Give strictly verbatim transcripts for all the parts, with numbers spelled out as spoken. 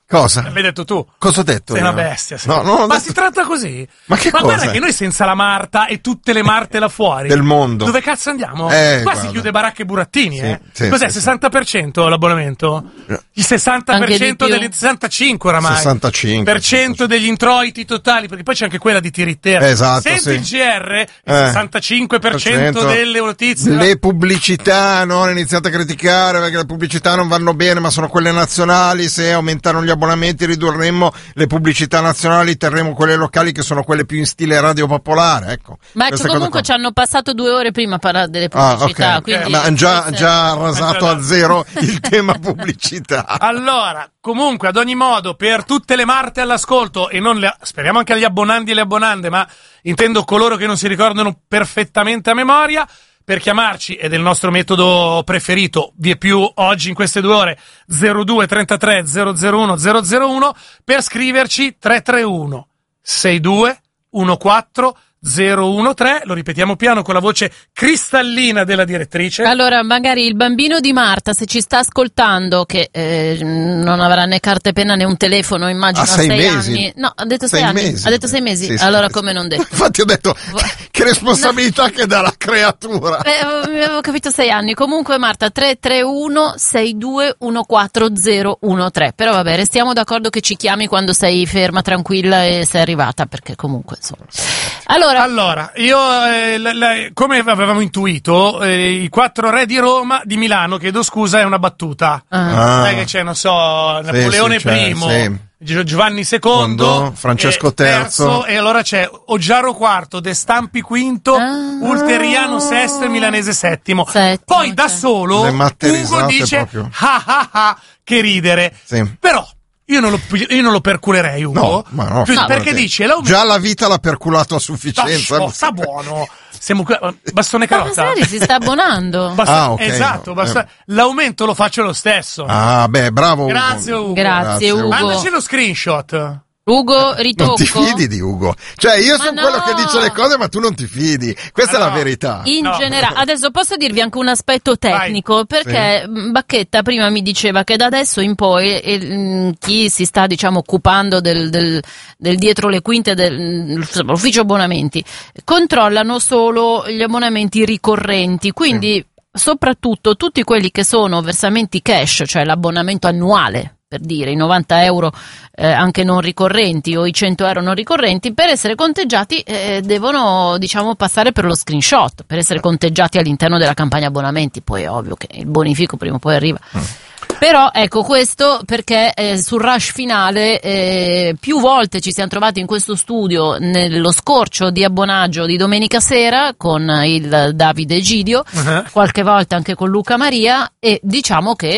Cosa? L'hai detto tu. Cosa ho detto? Sei io? una bestia. Sei. No, non ho Ma detto... si tratta così? Ma che Ma cosa? guarda che noi senza la Marta e tutte le Marte là fuori del mondo. Dove cazzo andiamo? Eh, Qua guarda. si chiude baracche e burattini, sì, eh? sì, Cos'è? sì, sessanta per cento l'abbonamento? Il sessanta per cento degli sessantacinque oramai. sessantacinque per cento degli introiti totali, perché poi c'è anche quella di Tiritera. Esatto, Senti sì. il G R, il Eh, sessantacinque per cento delle notizie. Le pubblicità, no? Hanno iniziato a criticare perché le pubblicità non vanno bene, ma sono quelle nazionali. Se aumentano gli abbonamenti ridurremmo le pubblicità nazionali, terremo quelle locali che sono quelle più in stile radio popolare, ecco. Ma comunque ci hanno passato due ore prima a parlare delle pubblicità, ah, okay. quindi ma hanno già, già rasato a zero il tema pubblicità. Allora, comunque, ad ogni modo, per tutte le Marte all'ascolto, e non le, speriamo anche agli abbonandi e le abbonande, ma intendo coloro che non si ricordano perfettamente a memoria, per chiamarci, ed è il nostro metodo preferito, vie più oggi in queste due ore, zero due trentatré zero zero uno zero zero uno, per scriverci tre tre uno sei due uno quattro zero uno tre, lo ripetiamo piano con la voce cristallina della direttrice. Allora, magari il bambino di Marta, se ci sta ascoltando, che eh, non avrà né carta e penna né un telefono, immagino a sei, sei mesi. anni. No, ha detto sei, sei anni. mesi. Ha detto sei mesi. Sì, sì, allora, sì. come non detto? Infatti ho detto, che responsabilità no. che dà la creatura. Beh, avevo capito sei anni. Comunque, Marta, tre tre uno sei due uno quattro zero uno tre. Però vabbè, restiamo d'accordo che ci chiami quando sei ferma, tranquilla e sei arrivata, perché comunque, insomma. Allora, Allora, io, eh, la, la, come avevamo intuito, eh, i quattro re di Roma, di Milano, chiedo scusa, è una battuta. Ah. Sai che c'è, non so, Napoleone sì, sì, I, sì. Gio- Giovanni secondo, Francesco eh, terzo, e allora c'è Oggiaro quarto, De Stampi quinto, Ah. Ulteriano sesto e Milanese settimo. Settimo, Poi da cioè. solo Le matte Ugo risate dice proprio. ah ah ah, che ridere. Sì. Però io non lo, io non lo perculerei, Ugo, No, ma no, più- no, perché no, dice l'aumento. già la vita l'ha perculato a sufficienza. Oh, sta buono. Siamo qui, bastone ma carota. Masari si sta abbonando. Basta- Ah, ok, esatto, no, basta- eh. l'aumento lo faccio lo stesso. Ah, beh, bravo. Grazie Ugo. Grazie, Ugo. Mandaci lo screenshot. Ugo, ritocco. Non ti fidi di Ugo? Cioè, io Ma sono no. quello che dice le cose, ma tu non ti fidi. Questa Ah, è la no. verità. In No. generale, adesso posso dirvi anche un aspetto tecnico, perché sì. Bacchetta prima mi diceva che da adesso in poi eh, chi si sta, diciamo, occupando del, del, del dietro le quinte dell'ufficio abbonamenti controllano solo gli abbonamenti ricorrenti, quindi sì. soprattutto tutti quelli che sono versamenti cash, cioè l'abbonamento annuale, per dire i novanta euro eh, anche non ricorrenti o i cento euro non ricorrenti, per essere conteggiati eh, devono, diciamo, passare per lo screenshot, per essere conteggiati all'interno della campagna abbonamenti. Poi è ovvio che il bonifico prima o poi arriva. Mm. Però ecco, questo perché eh, sul rush finale eh, più volte ci siamo trovati in questo studio nello scorcio di abbonaggio di domenica sera con il Davide Egidio, uh-huh. qualche volta anche con Luca Maria, e diciamo che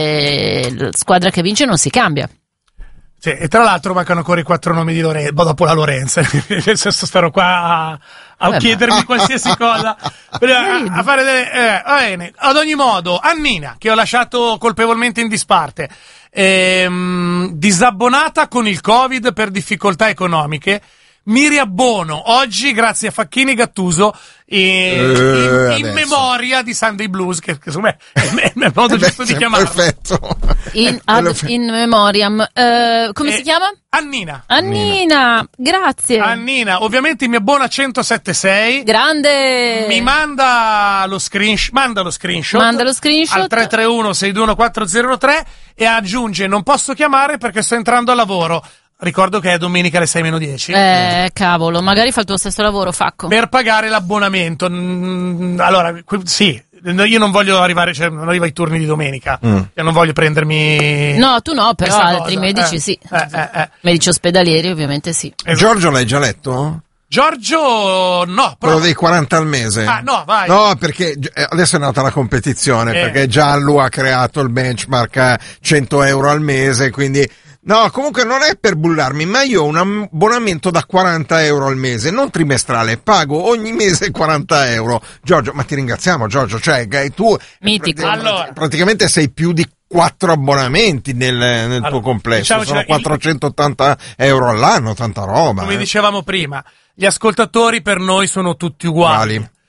eh, la squadra che vince non si cambia. Sì, e tra l'altro mancano ancora i quattro nomi di Lorenzo, dopo la Lorenza, nel senso starò qua a, a Beh, chiedermi ma... qualsiasi cosa, a, a fare delle... Eh, va bene, ad ogni modo, Annina, che ho lasciato colpevolmente in disparte, ehm, disabbonata con il Covid per difficoltà economiche, mi riabbono oggi grazie a Facchini e Gattuso in, in, in memoria di Sunday Blues, che, che secondo me è, è il modo giusto di chiamarlo. Perfetto. In, ad, in memoriam. Uh, come eh, si chiama? Annina. Annina, grazie. Annina, ovviamente mi abbona centosettantasei. Grande. Mi manda lo screenshot, manda lo screenshot. Manda lo screenshot al tre tre uno sei due uno quattro zero tre e aggiunge: non posso chiamare perché sto entrando al lavoro. Ricordo che è domenica alle sei meno dieci. Eh, cavolo, magari fa il tuo stesso lavoro, Facco. Per pagare l'abbonamento. Allora, sì, io non voglio arrivare, cioè non arrivo ai turni di domenica. Mm. Io non voglio prendermi... No, tu no, però altri cosa. medici eh, sì. Eh, eh, eh. Medici ospedalieri ovviamente sì. Esatto. Giorgio l'hai già letto? Giorgio, no. Quello dei quaranta al mese. Ah, no, vai. No, perché adesso è nata la competizione, eh. perché Giallo ha creato il benchmark a cento euro al mese, quindi... No, comunque non è per bullarmi, ma io ho un abbonamento da quaranta euro al mese, non trimestrale, pago ogni mese quaranta euro. Giorgio, ma ti ringraziamo Giorgio, cioè tu Mitico. Allora. praticamente sei più di quattro abbonamenti nel, nel allora, tuo complesso, sono quattrocentottanta euro all'anno, tanta roba. Come eh. dicevamo prima, gli ascoltatori per noi sono tutti uguali. Vali.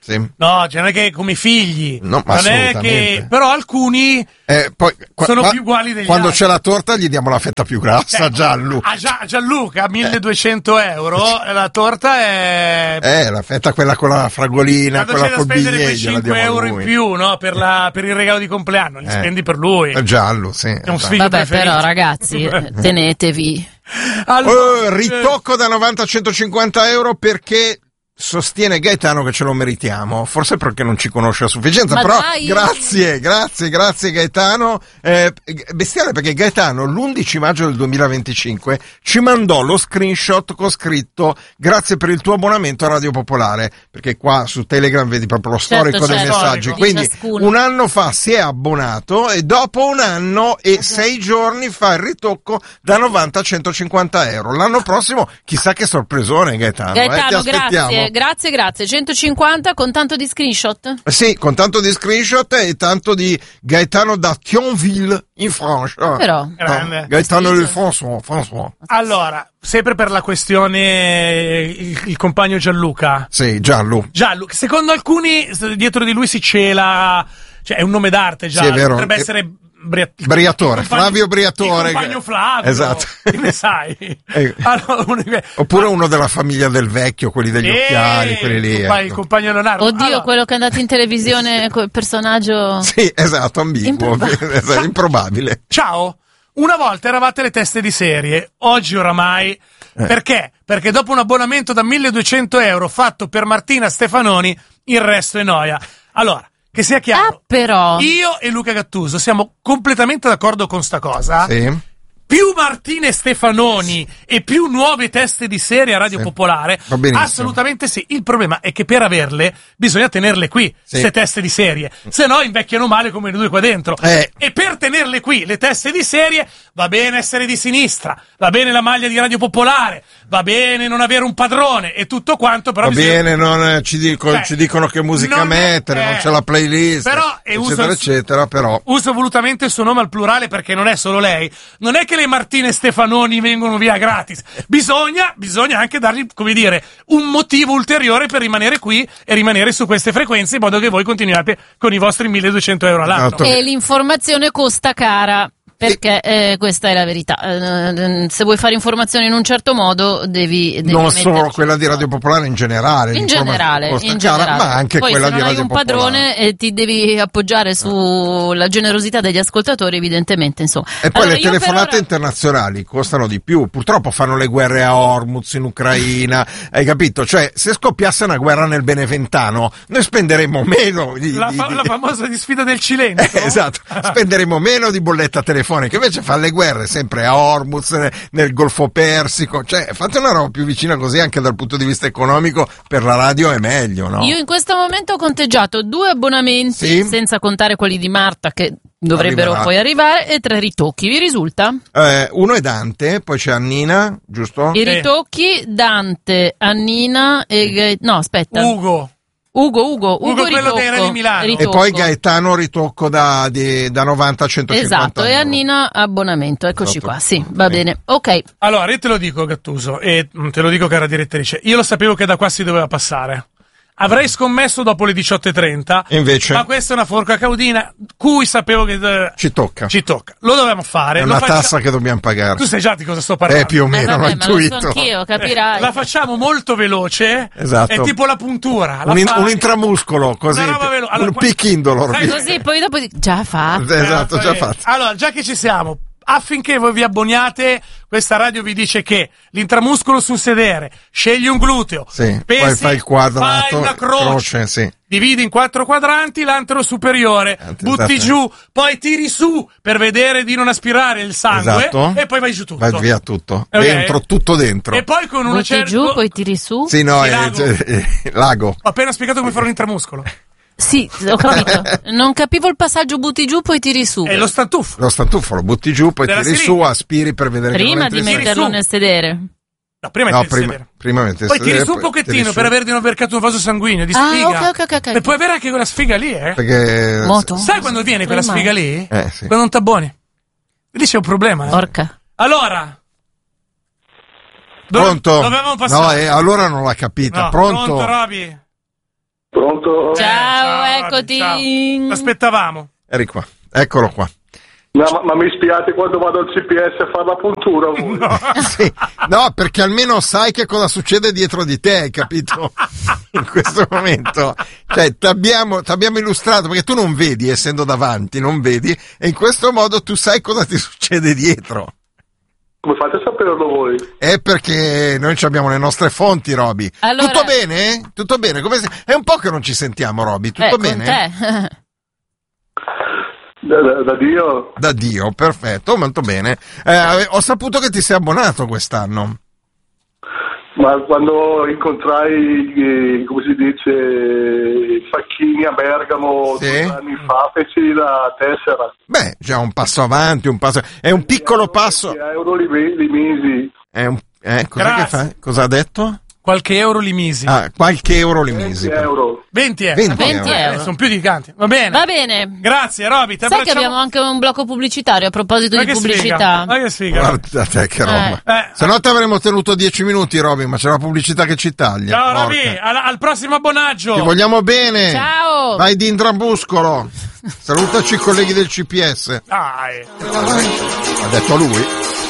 Sì. No, cioè non è che come i figli. No, ma non è che, però alcuni eh, poi, qua, sono qua, più uguali degli quando altri. Quando c'è la torta gli diamo la fetta più grassa, cioè, a Gianluca. A Gia, Gianluca, milleduecento euro, la torta è... Eh, la fetta quella con la fragolina, quando quella c'è da col spendere quei bignè, cinque euro in più, no? Per, la, per il regalo di compleanno, li eh. spendi per lui. È Giallo, sì. È un figlio Vabbè, preferito. però ragazzi, tenetevi. Allora, oh, ritocco da novanta a centocinquanta euro perché sostiene Gaetano che ce lo meritiamo, forse perché non ci conosce a sufficienza. Ma però dai. grazie, grazie, grazie Gaetano. Eh, bestiale perché Gaetano l'undici maggio del duemilaventicinque ci mandò lo screenshot con scritto: grazie per il tuo abbonamento a Radio Popolare, perché qua su Telegram vedi proprio lo certo, storico certo, dei messaggi. Quindi un anno fa si è abbonato e dopo un anno e okay. sei giorni fa il ritocco da novanta a centocinquanta euro. L'anno prossimo chissà che sorpresone, Gaetano. Gaetano, eh, ti aspettiamo. Grazie. Grazie, grazie. centocinquanta con tanto di screenshot? Sì, con tanto di screenshot e tanto di Gaetano da Thionville in Francia. Però. No, Gaetano del François, François. Allora, sempre per la questione il, il compagno Gianluca. Sì, Gianlu. Gianlu, secondo alcuni dietro di lui si cela, cioè è un nome d'arte già, sì, è vero. Potrebbe è... essere Bria... Briatore, compagno, Flavio Briatore. Il compagno Flavio. Esatto. Che ne sai? Eh. Allora, uno... Oppure uno della famiglia del vecchio, quelli degli e... occhiali, quelli lì. Il compagno, ecco. il compagno Leonardo. Oddio, allora... quello che è andato in televisione col personaggio. Sì, esatto, ambiguo. Improbabile. Improbabile. Ciao. Una volta eravate le teste di serie, oggi oramai. Eh. Perché? Perché dopo un abbonamento da milleduecento euro fatto per Martina Stefanoni, il resto è noia. Allora. Che sia chiaro, ah, però. io e Luca Gattuso siamo completamente d'accordo con sta cosa. Sì. Più Martina Stefanoni e più nuove teste di serie a Radio sì. Popolare, assolutamente sì. Il problema è che per averle bisogna tenerle qui, sì. le teste di serie, se no invecchiano male come le due qua dentro. Eh. E per tenerle qui, le teste di serie, va bene essere di sinistra, va bene la maglia di Radio Popolare, va bene non avere un padrone e tutto quanto, però va bisogna... bene, non ci, dico, eh, ci dicono che musica non mettere, è, non c'è la playlist, però, eccetera, uso, eccetera, però... Uso volutamente il suo nome al plurale perché non è solo lei, non è che le Martine Stefanoni vengono via gratis, bisogna, bisogna anche dargli, come dire, un motivo ulteriore per rimanere qui e rimanere su queste frequenze in modo che voi continuate con i vostri milleduecento euro all'anno. E l'informazione costa cara. Perché eh, questa è la verità. Eh, se vuoi fare informazioni in un certo modo, devi. devi non solo quella di Radio Popolare, in generale. In generale, in cara, generale. Ma anche Poi, quella se di non Radio hai un Popolare. padrone e ti devi appoggiare sulla generosità degli ascoltatori, evidentemente. Insomma. E poi allora, le telefonate ora... internazionali costano di più. Purtroppo fanno le guerre a Hormuz, in Ucraina. Hai capito? Cioè, se scoppiasse una guerra nel Beneventano, noi spenderemmo meno. Di, la, fa- di, la famosa di sfida del Cilento. Eh, esatto. Spenderemo meno di bolletta telefonica. Invece fa le guerre sempre a Hormuz, nel, nel Golfo Persico, cioè fate una roba più vicina così anche dal punto di vista economico, per la radio è meglio, no? Io in questo momento ho conteggiato due abbonamenti, sì? senza contare quelli di Marta che dovrebbero Arriverà. poi arrivare, e tre ritocchi, vi risulta? Eh, uno è Dante, poi c'è Annina, giusto? I ritocchi Dante, Annina e... no aspetta. Ugo. Ugo, Ugo, Ugo, Ugo quello ritocco, dei Re di Milano. Ritocco. E poi Gaetano ritocco da, di, da novanta a centocinquanta. Esatto, e Annina abbonamento, eccoci esatto. qua, sì, va sì. bene, ok. Allora, io te lo dico Gattuso, e te lo dico cara direttrice, io lo sapevo che da qua si doveva passare. Avrei scommesso dopo le diciotto e trenta, invece, ma questa è una forca caudina cui sapevo che uh, ci tocca. Ci tocca. Lo dobbiamo fare. È lo una faccia... tassa che dobbiamo pagare. Tu sai già di cosa sto parlando. Eh, più o meno, eh, vabbè, l'ho intuito. Ma lo so anch'io, capirai. La facciamo molto veloce. Esatto. È tipo la puntura. La un, in, un intramuscolo, così. Velo- allora, un pick indolor. Sai, così, poi dopo già fatto. Esatto, già fatto. Allora, già che ci siamo, affinché voi vi abboniate, questa radio vi dice che l'intramuscolo sul sedere, scegli un gluteo, sì, pesi, poi fai il quadrato, fai una croce, croce sì. dividi in quattro quadranti l'antero superiore, Anzi, butti esatto. giù, poi tiri su per vedere di non aspirare il sangue, esatto. e poi vai giù tutto. Vai via tutto, okay. dentro, tutto dentro. E poi con una butti certa... giù, poi tiri su. Sì, no, sì, è, lago. È, è, lago. Ho appena spiegato come fare un intramuscolo. Sì, ho capito. Non capivo il passaggio butti giù, poi tiri su. È lo stantuffo. Lo stantuffo lo butti giù, poi Della tiri siringa. su, aspiri per vedere prima che di metterlo nel sedere. No, prima no, metti il prima, sedere. prima metti il poi sedere, tiri su un pochettino per aver di non aver un vaso sanguigno di ah, sfiga. Okay, okay, okay. E puoi avere anche quella sfiga lì, eh? Perché Moto. Sai quando viene quella sfiga lì? Eh, sì. Quando non t'abboni. Lì c'è un problema, eh? Porca. Allora. Dove, pronto? Dovevamo passare. No, eh, allora non l'ha capita. No, pronto? Pronto, Roby? Pronto? Ciao, ciao eccoti. Ciao. Aspettavamo. Eri qua, eccolo qua. No, ma, ma mi spiate quando vado al C P S a fare la puntura voi. No. Sì, no, perché almeno sai che cosa succede dietro di te, hai capito? In questo momento, cioè, t'abbiamo, t'abbiamo illustrato, perché tu non vedi, essendo davanti, non vedi, e in questo modo tu sai cosa ti succede dietro. Come fate a saperlo voi? È perché noi abbiamo le nostre fonti, Roby. Allora... Tutto bene? Tutto bene? Come se... È un po' che non ci sentiamo, Roby. Tutto eh, bene? Con te. Da, da, da Dio? Da Dio, perfetto, molto bene. Eh, ho saputo che ti sei abbonato quest'anno. Ma quando incontrai, come si dice, i Facchini a Bergamo sì. due anni fa, feci la tessera. Beh, già un passo avanti, un passo... È un piccolo euro, passo... euro li, li misi. È un... Eh, cos'è che fa? Cosa ha detto? Qualche euro li misi. Ah, qualche euro li misi. venti euro. venti euro. venti venti euro. euro. Eh, sono più di canti. Va bene. Va bene. Grazie, Roby. Sai che abbiamo anche un blocco pubblicitario a proposito Ma di che pubblicità. sfiga. Ma che sfiga. Guarda te che roba. Eh. Eh. Se no ti avremmo tenuto dieci minuti, Roby, ma c'è la pubblicità che ci taglia. Ciao, Porca. Roby. Al, al prossimo abbonaggio. Ti vogliamo bene. Ciao. Vai di Indrabuscolo. Salutaci i colleghi del C P S. Dai. Ha detto lui.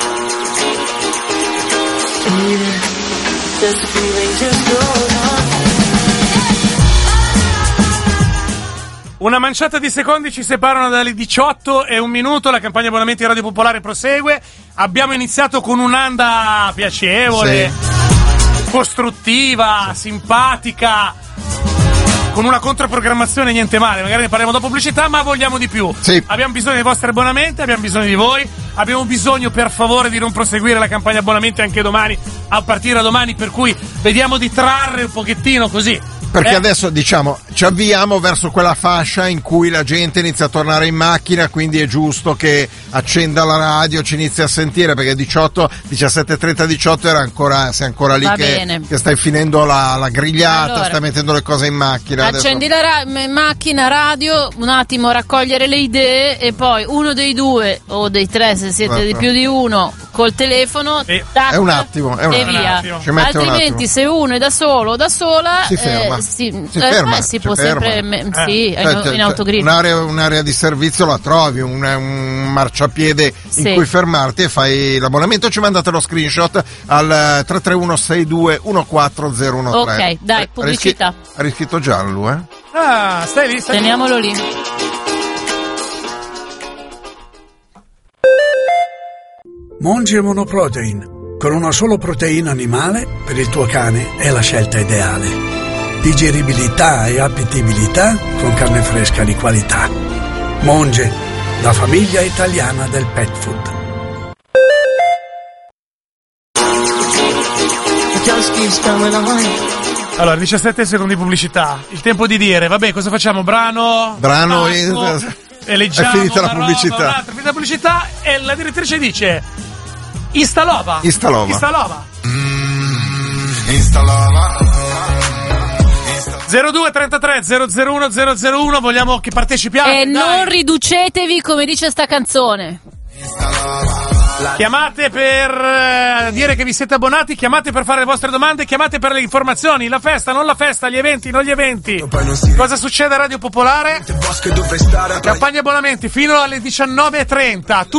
Una manciata di secondi ci separano dalle diciotto e un minuto. La campagna abbonamenti Radio Popolare prosegue. Abbiamo iniziato con un'anda piacevole, Sì. costruttiva, simpatica, con una controprogrammazione niente male. Magari ne parliamo dopo pubblicità, ma vogliamo di più. Sì. Abbiamo bisogno dei vostri abbonamenti, abbiamo bisogno di voi. Abbiamo bisogno, per favore, di non proseguire la campagna abbonamenti anche domani, a partire da domani, per cui vediamo di trarre un pochettino così. Perché Eh. adesso, diciamo, ci avviamo verso quella fascia in cui la gente inizia a tornare in macchina, quindi è giusto che accenda la radio, ci inizi a sentire, perché diciotto, diciassette, trenta, diciotto era ancora, sei ancora lì Va che, bene. che stai finendo la, la grigliata, Allora, stai mettendo le cose in macchina. Accendi adesso... la ra- m- macchina, radio, un attimo raccogliere le idee e poi uno dei due o dei tre, se siete Certo. di più di uno, col telefono, Sì. tac, È un attimo, è un e attimo. via. Un attimo. Ci mette un Altrimenti, attimo. se uno è da solo o da sola, Si ferma. eh, si, Si eh, ferma, eh, si si può ferma. sempre, me- Eh. sì, Cioè, in, cioè, in autogrill. Un'area, un'area di servizio la trovi, un, un marciapiede Sì. in cui fermarti e fai l'abbonamento. Ci mandate lo screenshot al tre tre uno sei due uno quattro zero uno tre. Ok, dai, pubblicità. Ha riscritto giallo, eh? Ah, stai lì, stai lì. Teniamolo lì. Monge Monoprotein. Con una sola proteina animale, per il tuo cane è la scelta ideale. Digeribilità e appetibilità con carne fresca di qualità. Monge, la famiglia italiana del pet food. Allora, diciassette secondi di pubblicità. Il tempo di dire, vabbè, cosa facciamo? Brano? Brano, Tasco, eh, eleggiamo è finita la una roba, pubblicità. un'altra, è finita la pubblicità e la direttrice dice Instalova. Instalova. Instalova. Instalava. zero due trentatré zero zero uno zero zero uno, vogliamo che partecipiate. E dai. non riducetevi, come dice sta canzone. Chiamate per eh, dire che vi siete abbonati, chiamate per fare le vostre domande, chiamate per le informazioni, la festa, non la festa, gli eventi, non gli eventi. Cosa succede a Radio Popolare? Campagna abbonamenti fino alle diciannove e trenta.